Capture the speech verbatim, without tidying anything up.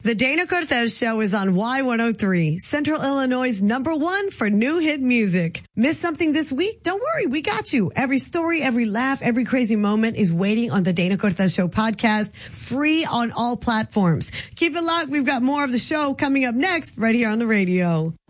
The Dana Cortez Show is on Y one oh three, Central Illinois' number one for new hit music. Miss something this week? Don't worry, we got you. Every story, every laugh, every crazy moment is waiting on the Dana Cortez Show podcast, free on all platforms. Keep it locked. We've got more of the show coming up next right here on the radio.